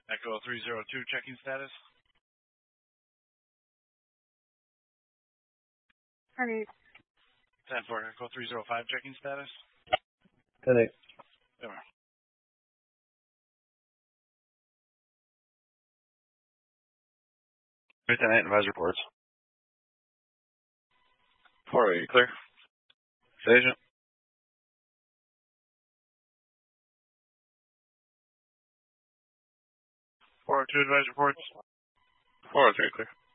Echo 302, checking status. Honey. 10-4, Echo 305, checking status. 10-8. Over. Lieutenant, advise reports. 408, clear. Agent. 402, advise reports. 403, clear.